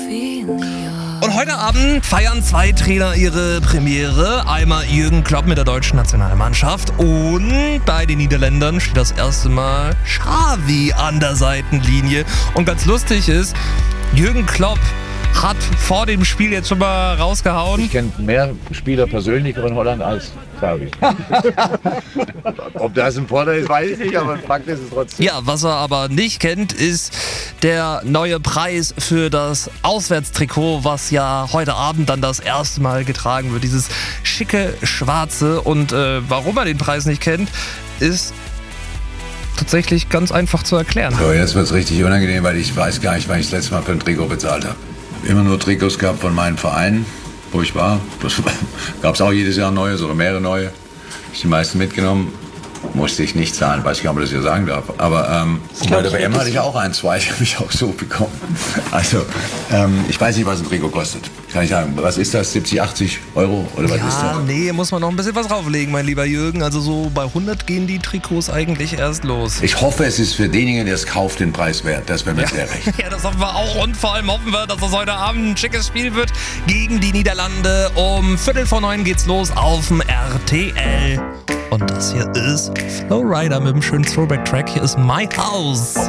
Und heute Abend feiern 2 Trainer ihre Premiere. Einmal Jürgen Klopp mit der deutschen Nationalmannschaft und bei den Niederländern steht das erste Mal Xavi an der Seitenlinie. Und ganz lustig ist, Jürgen Klopp hat vor dem Spiel jetzt schon mal rausgehauen. Ich kenne mehr Spieler persönlich in Holland als Xavi. Ob das ein Porter ist, weiß ich nicht, aber Fakt ist es trotzdem. Ja, was er aber nicht kennt, ist der neue Preis für das Auswärtstrikot, was ja heute Abend dann das erste Mal getragen wird. Dieses schicke Schwarze. Und warum er den Preis nicht kennt, ist tatsächlich ganz einfach zu erklären. So, jetzt wird es richtig unangenehm, weil ich weiß gar nicht, wann ich das letzte Mal für ein Trikot bezahlt habe. Immer nur Trikots gehabt von meinen Vereinen, wo ich war. Das gab es auch jedes Jahr Neues oder mehrere neue. Ich die meisten mitgenommen. Musste ich nicht zahlen, weiß nicht, ob man das hier sagen darf. Aber bei der WM hatte ich auch 1, 2, die habe ich auch so bekommen. Also, ich weiß nicht, was ein Trikot kostet. Kann ich sagen, was ist das? 70, 80 Euro oder was ist das? Nee, muss man noch ein bisschen was drauflegen, mein lieber Jürgen. Also so bei 100 gehen die Trikots eigentlich erst los. Ich hoffe, es ist für denjenigen, der es kauft, den Preis wert. Das wäre mir sehr recht. Ja, das hoffen wir auch. Und vor allem hoffen wir, dass es heute Abend ein schickes Spiel wird gegen die Niederlande. Um 8:45 geht's los auf dem RTL. Und das hier ist Flowrider mit dem schönen Throwback-Track. Hier ist My House.